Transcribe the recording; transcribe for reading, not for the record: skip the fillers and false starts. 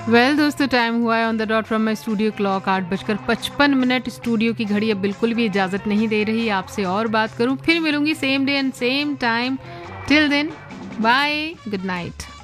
Well दोस्तों, time हुआ है on the dot from my studio clock 8:55। Studio की घड़ी अब बिल्कुल भी इजाज़त नहीं दे रही आपसे और बात करूं। फिर मिलूंगी same day and same time. Till then, bye, good night.